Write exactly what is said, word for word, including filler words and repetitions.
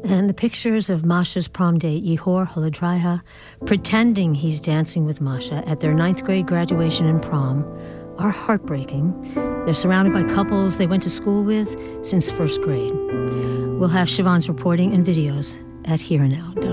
And the pictures of Masha's prom date, Yehor Holodraya, pretending he's dancing with Masha at their ninth grade graduation and prom, are heartbreaking. They're surrounded by couples they went to school with since first grade. We'll have Siobhan's reporting and videos at here and now dot com.